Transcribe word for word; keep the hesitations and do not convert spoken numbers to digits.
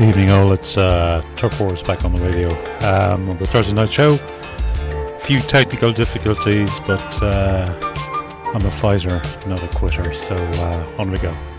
Evening all, it's uh, Turf Wars back on the radio um, on the Thursday night show. Few technical difficulties, but uh, I'm a fighter, not a quitter, so uh, on we go.